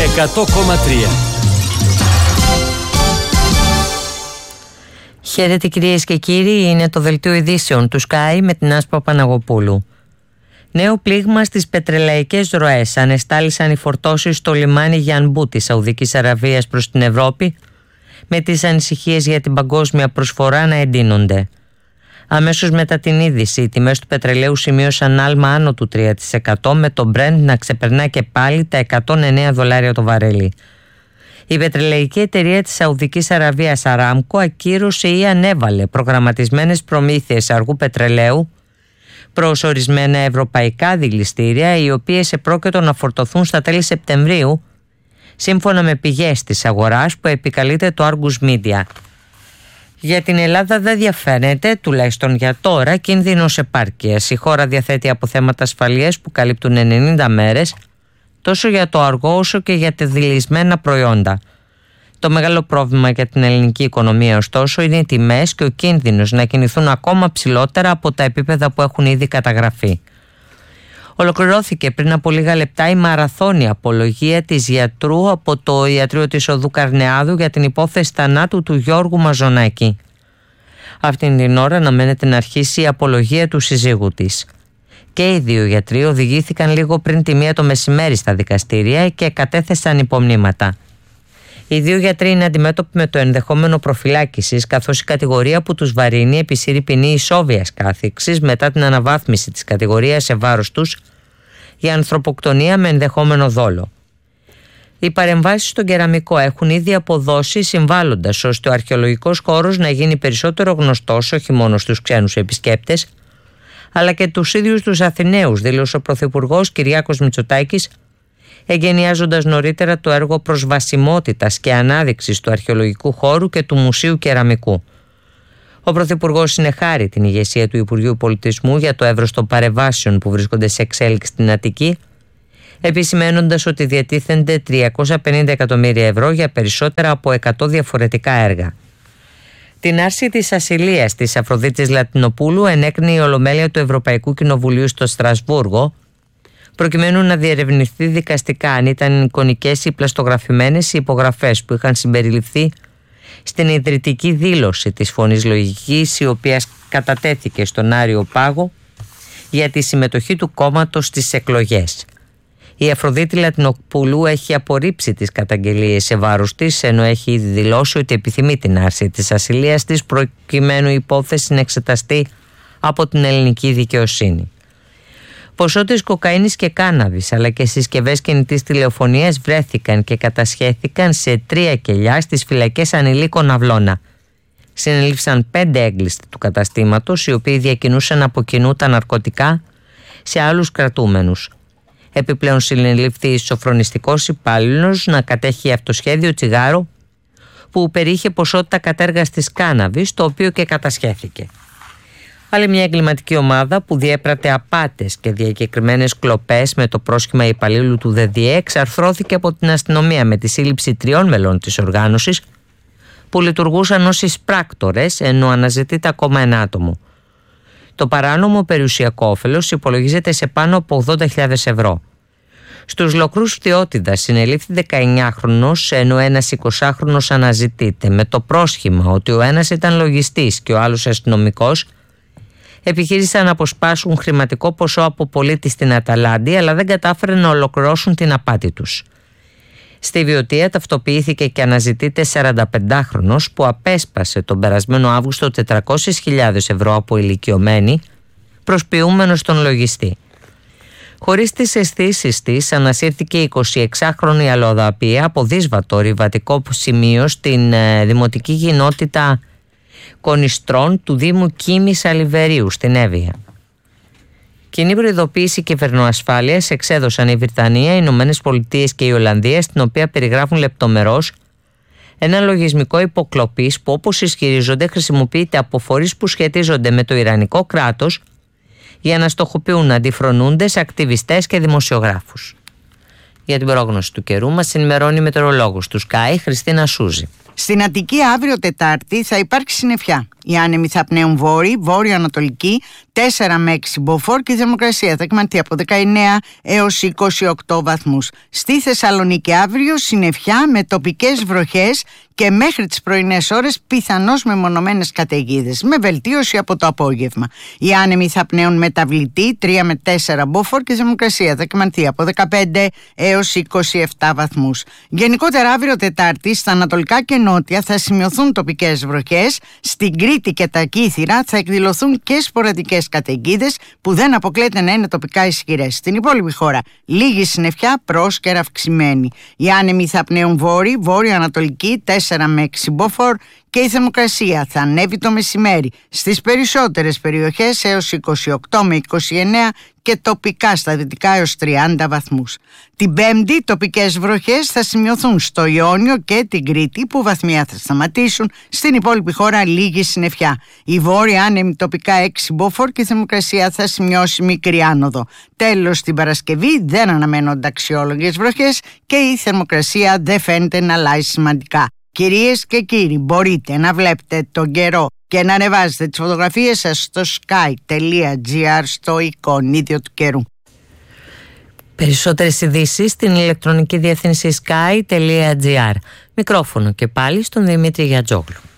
100,3. Χαίρετε κυρίες και κύριοι, είναι το δελτίο ειδήσεων του Sky με την Άσπα Παναγοπούλου. Νέο πλήγμα στις πετρελαϊκές ροές. Ανεστάλησαν οι φορτώσεις στο λιμάνι Γιανμπού της Σαουδικής Αραβίας προς την Ευρώπη, με τις ανησυχίες για την παγκόσμια προσφορά να εντείνονται. Αμέσως μετά την είδηση, οι τιμές του πετρελαίου σημείωσαν άλμα άνω του 3%, με το Brent να ξεπερνά και πάλι τα $109 το βαρέλι. Η πετρελαϊκή εταιρεία της Σαουδικής Αραβίας Aramco ακύρωσε ή ανέβαλε προγραμματισμένες προμήθειες αργού πετρελαίου προς ορισμένα ευρωπαϊκά δηληστήρια, οι οποίες επρόκειτο να φορτωθούν στα τέλη Σεπτεμβρίου, σύμφωνα με πηγές της αγοράς που επικαλείται το Argus Media. Για την Ελλάδα δεν διαφαίνεται, τουλάχιστον για τώρα, κίνδυνος επάρκειας. Η χώρα διαθέτει αποθέματα ασφαλείας που καλύπτουν 90 μέρες, τόσο για το αργό όσο και για τα δηλισμένα προϊόντα. Το μεγάλο πρόβλημα για την ελληνική οικονομία, ωστόσο, είναι οι τιμές και ο κίνδυνος να κινηθούν ακόμα ψηλότερα από τα επίπεδα που έχουν ήδη καταγραφεί. Ολοκληρώθηκε πριν από λίγα λεπτά η μαραθώνια απολογία της γιατρού από το ιατρείο της Οδού Καρνεάδου για την υπόθεση θανάτου του Γιώργου Μαζονάκη. Αυτήν την ώρα αναμένεται να αρχίσει η απολογία του συζύγου της. Και οι δύο γιατροί οδηγήθηκαν λίγο πριν τη 1 το μεσημέρι στα δικαστήρια και κατέθεσαν υπομνήματα. Οι δύο γιατροί είναι αντιμέτωποι με το ενδεχόμενο προφυλάκησης, καθώς η κατηγορία που τους βαρύνει επισύρει ποινή ισόβιας κάθιξης μετά την αναβάθμιση της κατηγορίας σε βάρος τους για ανθρωποκτονία με ενδεχόμενο δόλο. Οι παρεμβάσεις στον κεραμικό έχουν ήδη αποδώσει, συμβάλλοντας ώστε ο αρχαιολογικός χώρος να γίνει περισσότερο γνωστός όχι μόνο στους ξένους επισκέπτες, αλλά και τους ίδιους τους Αθηναίους, δήλωσε ο Πρωθυπουργός Κυριάκος Μητσοτάκης, εγκαινιάζοντας νωρίτερα το έργο προσβασιμότητας και ανάδειξης του αρχαιολογικού χώρου και του Μουσείου Κεραμικού. Ο Πρωθυπουργός συνεχάρει την ηγεσία του Υπουργείου Πολιτισμού για το εύρος των παρεμβάσεων που βρίσκονται σε εξέλιξη στην Αττική, επισημαίνοντας ότι διατίθενται 350 εκατομμύρια ευρώ για περισσότερα από 100 διαφορετικά έργα. Την άρση της ασυλίας της Αφροδίτης Λατινοπούλου ενέκρινε η Ολομέλεια του Ευρωπαϊκού Κοινοβουλίου στο Στρασβούργο, προκειμένου να διερευνηθεί δικαστικά αν ήταν εικονικές ή πλαστογραφημένες οι υπογραφές που είχαν συμπεριληφθεί στην ιδρυτική δήλωση της Φωνής Λογικής, η οποία κατατέθηκε στον Άριο Πάγο για τη συμμετοχή του κόμματος στις εκλογές. Η Αφροδίτη Λατινοπούλου έχει απορρίψει τις καταγγελίες σε βάρος της, ενώ έχει ήδη δηλώσει ότι επιθυμεί την άρση της ασυλίας της, προκειμένου η υπόθεση να εξεταστεί από την ελληνική δικαιοσύνη. Ποσότητες κοκαίνης και κάναβης αλλά και συσκευές κινητής τηλεοφωνίας βρέθηκαν και κατασχέθηκαν σε 3 κελιά στις φυλακές ανηλίκων Αυλώνα. Συνελήφθησαν 5 έγκλειστοι του καταστήματος, οι οποίοι διακινούσαν από κοινού τα ναρκωτικά σε άλλους κρατούμενους. Επιπλέον συνελήφθη σοφρονιστικός υπάλληλος να κατέχει αυτοσχέδιο τσιγάρο που περιείχε ποσότητα κατέργαστης κάναβης, το οποίο και κατασχέθηκε. Άλλη μια εγκληματική ομάδα που διέπρατε απάτες και διακεκριμένες κλοπές με το πρόσχημα υπαλλήλου του ΔΔΕ εξαρθρώθηκε από την αστυνομία με τη σύλληψη 3 μελών της οργάνωσης που λειτουργούσαν ως εισπράκτορες, ενώ αναζητείται ακόμα ένα άτομο. Το παράνομο περιουσιακό όφελος υπολογίζεται σε πάνω από 80.000 ευρώ. Στους λοκρούς Φτιώτιδας συνελήφθη 19χρονος, ενώ ένας 20χρονος αναζητείται, με το πρόσχημα ότι ο ένας ήταν λογιστής και ο άλλος αστυνομικός. Επιχείρησαν να αποσπάσουν χρηματικό ποσό από πολίτη στην Αταλάντη, αλλά δεν κατάφεραν να ολοκληρώσουν την απάτη τους. Στη Βιωτία ταυτοποιήθηκε και αναζητείται 45χρονος που απέσπασε τον περασμένο Αύγουστο 400.000 ευρώ από ηλικιωμένη, προσποιούμενος τον λογιστή. Χωρίς τις αισθήσεις της, ανασύρθηκε η 26χρονη αλλοδαπία από δύσβατο ρηβατικό σημείο στην δημοτική κοινότητα Κονιστρών του Δήμου Κίμης Αλιβερίου στην Εύβοια. Κοινή προειδοποίηση κυβερνοασφάλειας εξέδωσαν η Βρυτανία, οι Ηνωμένες Πολιτείες και η Ολλανδία, στην οποία περιγράφουν λεπτομερώς ένα λογισμικό υποκλοπής που, όπως ισχυρίζονται, χρησιμοποιείται από φορείς που σχετίζονται με το Ιρανικό κράτος για να στοχοποιούν αντιφρονούντες, ακτιβιστές και δημοσιογράφους. Για την πρόγνωση του καιρού μας ενημερώνει η μετεωρολόγος του Sky, Χριστίνα Σούζη. Στην Αττική αύριο Τετάρτη θα υπάρξει συννεφιά. Οι άνεμοι θα πνέουν βόρειο-ανατολική 4 με 6 μποφόρ και η θερμοκρασία θα εκμανθεί από 19 έως 28 βαθμούς. Στη Θεσσαλονίκη αύριο συννεφιά με τοπικές βροχές και μέχρι τις πρωινές ώρες πιθανώς μεμονωμένες καταιγίδες, με βελτίωση από το απόγευμα. Οι άνεμοι θα πνέουν μεταβλητή 3 με 4 μποφόρ και η θερμοκρασία θα εκμανθεί από 15 έως 27 βαθμούς. Γενικότερα αύριο Τετάρτη στα ανατολικά και νότια θα σημειωθούν τοπικές βροχές, στην Κρήτη και τα Κύθυρα θα εκδηλωθούν και σποραδικές καταιγίδες που δεν αποκλείεται να είναι τοπικά ισχυρές. Στην υπόλοιπη χώρα λίγη συννεφιά, πρόσκαιρα αυξημένη. Οι άνεμοι θα πνέουν βόρειο-ανατολική 4 με 6 μποφόρ και η θερμοκρασία θα ανέβει το μεσημέρι στις περισσότερες περιοχές έως 28 με 29 και τοπικά στα δυτικά έως 30 βαθμούς. Την Πέμπτη τοπικές βροχές θα σημειωθούν στο Ιόνιο και την Κρήτη που βαθμία θα σταματήσουν, στην υπόλοιπη χώρα λίγη συννεφιά. Η βόρεια άνεμη τοπικά 6 μποφόρ και η θερμοκρασία θα σημειώσει μικρή άνοδο. Τέλος, την Παρασκευή δεν αναμένονται αξιόλογες βροχές και η θερμοκρασία δεν φαίνεται να αλλάζει σημαντικά. Κυρίες και κύριοι, μπορείτε να βλέπετε τον καιρό και να ανεβάζετε τις φωτογραφίες σας στο sky.gr στο εικονίδιο του καιρού. Περισσότερες ειδήσεις στην ηλεκτρονική διεύθυνση sky.gr. Μικρόφωνο και πάλι στον Δημήτρη Γιατζόγλου.